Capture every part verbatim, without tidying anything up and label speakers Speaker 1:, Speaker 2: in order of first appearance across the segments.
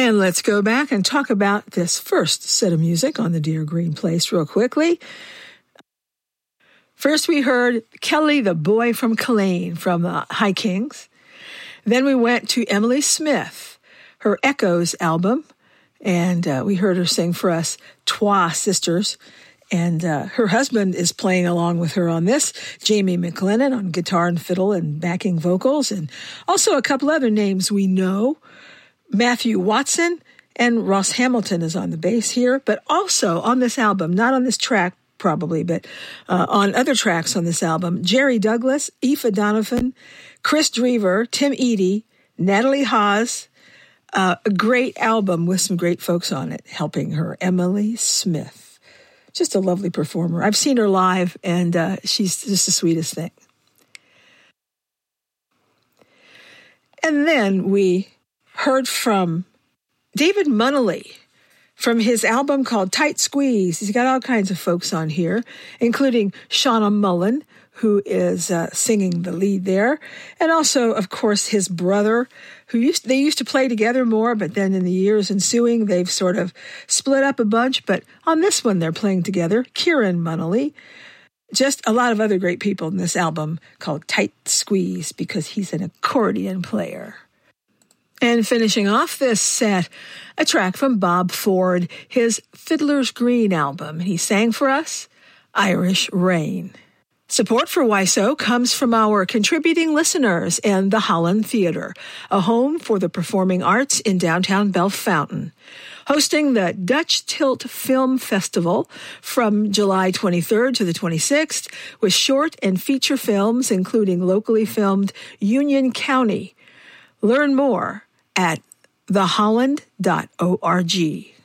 Speaker 1: And let's go back and talk about this first set of music on the Dear Green Place real quickly. First, we heard Kelly the Boy from Killeen from the High Kings. Then we went to Emily Smith, her Echoes album, and uh, we heard her sing for us Twa Sisters. And uh, her husband is playing along with her on this, Jamie McLennan on guitar and fiddle and backing vocals, and also a couple other names we know. Matthew Watson and Ross Hamilton is on the bass here, but also on this album, not on this track probably, but uh, on other tracks on this album, Jerry Douglas, Aoife Donovan, Chris Drever, Tim Eadie, Natalie Haas, uh, a great album with some great folks on it helping her, Emily Smith. Just a lovely performer. I've seen her live, and uh, she's just the sweetest thing. And then we heard from David Munnelly from his album called Tight Squeeze. He's got all kinds of folks on here, including Shauna Mullen, who is uh, singing the lead there, and also, of course, his brother, who used they used to play together more, but then in the years ensuing, they've sort of split up a bunch. But on this one, they're playing together, Kieran Munnelly. Just a lot of other great people in this album called Tight Squeeze, because he's an accordion player. And finishing off this set, a track from Bob Ford, his Fiddler's Green album. He sang for us Irish Rain. Support for Y S O comes from our contributing listeners and the Holland Theater, a home for the performing arts in downtown Bellefontaine, hosting the Dutch Tilt Film Festival from July twenty-third to the twenty-sixth, with short and feature films, including locally filmed Union County. Learn more at the holland dot org.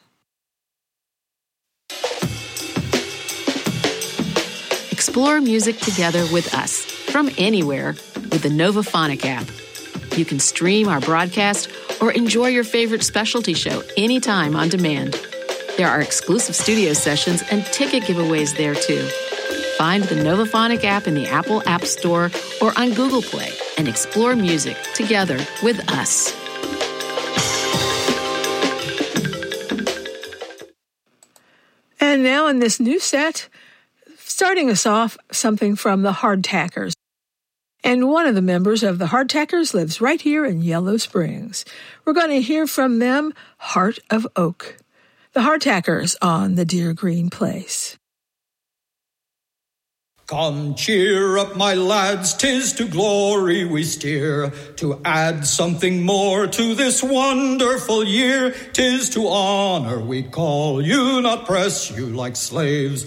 Speaker 2: Explore music together with us from anywhere with the Novaphonic app. You can stream our broadcast or enjoy your favorite specialty show anytime on demand. There are exclusive studio sessions and ticket giveaways there too. Find the Novaphonic app in the Apple App Store or on Google Play and explore music together with us.
Speaker 1: And now in this new set, starting us off, something from the Hardtackers. And one of the members of the Hardtackers lives right here in Yellow Springs. We're going to hear from them, Heart of Oak. The Hardtackers on the Dear Green Place.
Speaker 3: Come, cheer up, my lads, 'tis to glory we steer, to add something more to this wonderful year. 'Tis to honor we call you, not press you like slaves.